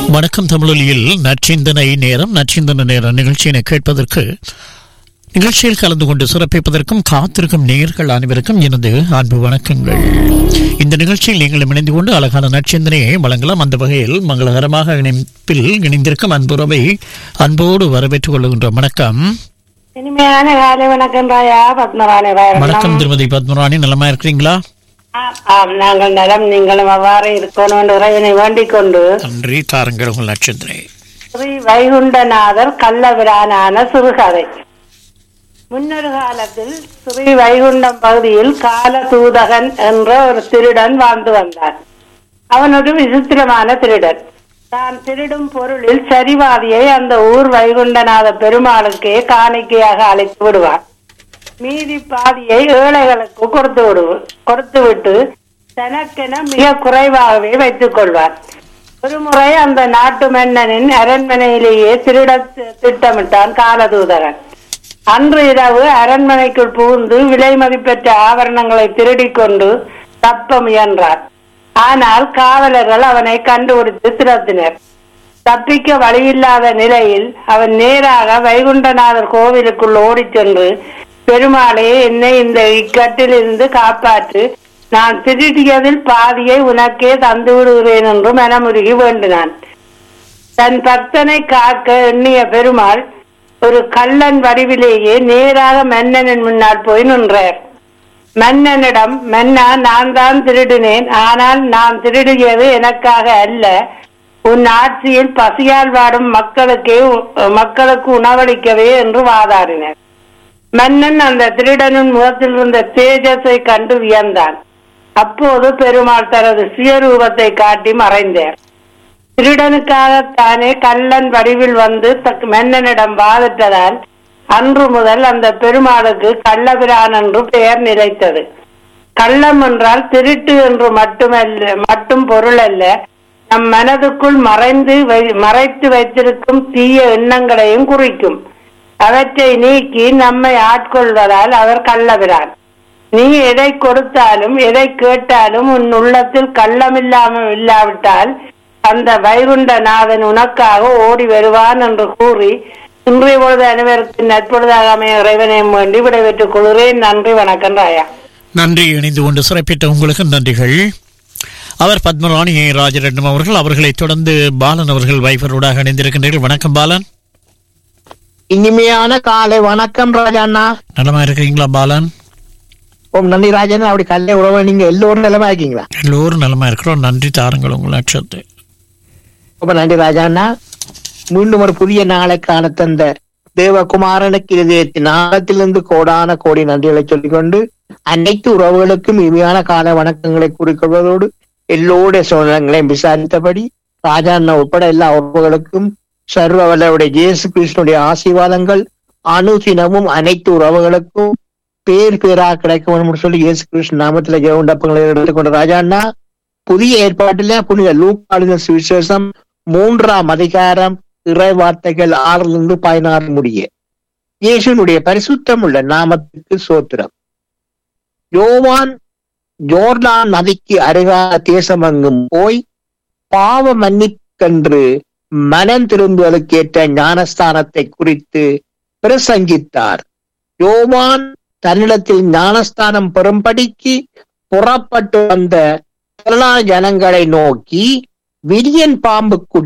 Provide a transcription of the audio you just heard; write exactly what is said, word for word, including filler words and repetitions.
வணக்கம் தமிழொலியில் நற்சிந்தனை நேரம் நற்சிந்தனை நேர நிகழ்ச்சியினை கேட்பதற்கு நிகழ்ச்சியில் கலந்து கொண்டு சிறப்பிப்பதற்கும் காத்திருக்கும் நேயர்கள் அனைவருக்கும் எனது அன்பு வணக்கங்கள். இந்த நிகழ்ச்சியில் நீங்கள் இணைந்து கொண்டு அழகான நற்சிந்தனையை வழங்கலாம். அந்த வகையில் மங்களகரமாக இணைப்பில் இணைந்திருக்கும் அன்புறவை அன்போடு வரவேற்றுக் கொள்கின்ற வணக்கம். இனிமையான காலை வணக்கம் ராயா. பத்மராணி வணக்கம் திருமதி பத்மராணி, நலமா இருக்கிறீங்களா? ஆம், நாங்கள் நலம், நீங்களும் அவ்வாறு இருக்கணும் என்று இறைவனை வேண்டிக் கொண்டு நன்றி. தாருங்கள் உங்கள் நட்சத்திரை. ஸ்ரீ வைகுண்டநாதர் கள்ளபிரானான சிறுகதை. முன்னொரு காலத்தில் ஸ்ரீ வைகுண்டம் பகுதியில் கால தூதகன் என்ற ஒரு திருடன் வாழ்ந்து வந்தார். அவன் ஒரு விசித்திரமான திருடன். தான் திருடும் பொருளில் சரிவாதியை அந்த ஊர் வைகுண்டநாத பெருமாளுக்கே காணிக்கையாக அழைத்து விடுவார். மீதி பாதியை ஏழைகளுக்கு கொடுத்து விடு கொடுத்து விட்டு தனக்கென மிக குறைவாகவே வைத்துக் கொள்வார். ஒரு முறை அந்த நாட்டு மன்னனின் அரண்மனையிலேயே திருட திட்டமிட்டான் காலதூதகன். அன்று இரவு அரண்மனைக்குள் புகுந்து விலை மதிப்பெற்ற ஆபரணங்களை திருடிக் கொண்டு தப்ப முயன்றார். ஆனால் காவலர்கள் அவனை கண்டுபிடித்து திரட்டினர். தப்பிக்க வழியில்லாத நிலையில் அவன் நேராக வைகுண்டநாதர் கோவிலுக்குள் ஓடிச் சென்று, பெருமாளே, என்னை இந்த இக்கட்டில் இருந்து காப்பாற்று, நான் திருடியதில் பாதியை உனக்கே தந்து விடுகிறேன் என்று மனமுருகி வேண்டினான். தன் பக்தனை காக்க எண்ணிய பெருமாள் ஒரு கள்ளன் வடிவிலேயே நேராக மன்னனின் முன்னால் போய் நின்றார். மன்னனிடம், மன்னா, நான் தான் திருடினேன், ஆனால் நான் திருடியது எனக்காக அல்ல, உன் ஆட்சியில் பசியால் வாடும் மக்களுக்கே மக்களுக்கு உணவளிக்கவே என்று வாதாடினார். மன்னன் அந்த திருடனின் முகத்தில் இருந்த தேஜஸை கண்டு வியந்தான். அப்போது பெருமாள் தனது சுயரூபத்தை காட்டி மறைந்தார். திருடனுக்காகத்தானே கள்ளன் வடிவில் வந்து மன்னனிடம் வாதிட்டதால் அன்று முதல் அந்த பெருமாளுக்கு கள்ளபிரான் என்று பெயர் நிலைத்தது. கள்ளம் என்றால் திருட்டு என்று மட்டுமல்ல மட்டும் பொருள் அல்ல, நம் மனதுக்குள் மறைந்து மறைத்து வைத்திருக்கும் தீய எண்ணங்களையும் குறிக்கும். அவற்றை நீக்கி நம்மை ஆட்கொள்வதால் அவர் கள்ளபிரான். நீ எதை கொடுத்தாலும் எதை கேட்டாலும் உன் உள்ளத்தில் கள்ளமில்லாமல் இல்லாவிட்டால் அந்த வைகுண்டநாதன் உனக்காக ஓடி வருவான் என்று கூறி இன்றைய பொழுது அனைவருக்கு நற்பொழுதாக அமைய இறைவனையும் வேண்டி விடைபெற்றுக் கொள்கிறேன். நன்றி, வணக்கம் ராயா. நன்றி. இணைந்து கொண்டு சிறப்பித்த உங்களுக்கு நன்றிகள். அவர் பத்மராணி ராஜரட்னம் அவர்கள். அவர்களை தொடர்ந்து பாலன் அவர்கள் வைஃபரோடாக இணைந்திருக்கின்றீர்கள். வணக்கம் பாலன். இனிமையான காலை வணக்கம் ராஜாண்ணா. நலமா இருக்கிறீங்களா பாலன்? ஓம் நன்றி ராஜாண்ணா. அப்படி கல்லை உறவு நீங்க எல்லோரும் நலமா இருக்கீங்களா? எல்லோரும் நலமா இருக்கிறோம். நன்றி. தாருங்கள் உங்கள் நட்சத்திரம். ரொம்ப நன்றி ராஜாண்ணா. மீண்டும் ஒரு புதிய நாளை காண தந்த தேவகுமாரனுக்கு இதயத்தின் ஆழத்திலிருந்து கோடான கோடி நன்றிகளை சொல்லிக்கொண்டு அனைத்து உறவுகளுக்கும் இனிமையான கால வணக்கங்களை கூறிக்கொள்வதோடு எல்லோருடைய சோழங்களையும் விசாரித்தபடி ராஜாண்ணா உட்பட எல்லா உறவுகளுக்கும் சர்வ வல்லவருடைய இயேசு கிறிஸ்துடைய ஆசீர்வாதங்கள் அனுதினமும் அனைத்து உறவுகளுக்கும் பேர் பேரா கிடைக்கும் சொல்லி இயேசு கிறிஸ்து நாமத்துல ஜெயண்டப்பங்களை எடுத்துக்கொண்ட ராஜாண்ணா, புதிய ஏற்பாட்டில புனித லூக்கா சுவிசேஷம் மூன்றாம் அதிகாரம் இறை வார்த்தைகள் ஆறிலிருந்து பதினாறு முடிய. இயேசுனுடைய பரிசுத்தம் உள்ள நாமத்துக்கு சோத்திரம். யோவான் ஜோர்தான் நதிக்கு அருகான தேசமெங்கும் போய் பாவ மன்னிக்கென்று மனம் திரும்புவதற்கு ஏற்ற ஞானஸ்தானத்தை குறித்து பிரசங்கித்தார். யோவான் தன்னிடத்தில் ஞானஸ்தானம் பெறும்படிக்கு புறப்பட்டு வந்த திரளான ஜனங்களை நோக்கி, விரியன் பாம்புக்கு